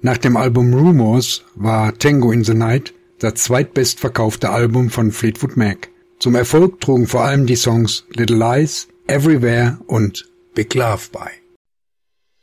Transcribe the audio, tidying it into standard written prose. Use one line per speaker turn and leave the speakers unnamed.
Nach dem Album Rumors war Tango in the Night das zweitbestverkaufte Album von Fleetwood Mac. Zum Erfolg trugen vor allem die Songs Little Lies, Everywhere und Big Love bei.